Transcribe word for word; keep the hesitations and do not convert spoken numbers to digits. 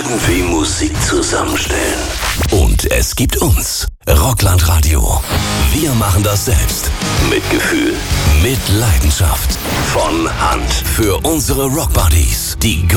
irgendwie Musik zusammenstellen. Und es gibt uns, Rockland Radio. Wir machen das selbst. Mit Gefühl. Mit Leidenschaft. Von Hand. Für unsere Rockbuddies. Die